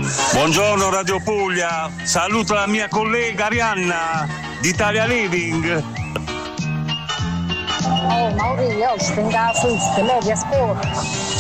Buongiorno Radio Puglia, saluto la mia collega Arianna di Italia Living. Oh Maurizio, io sto in casa, lei ti ascolta.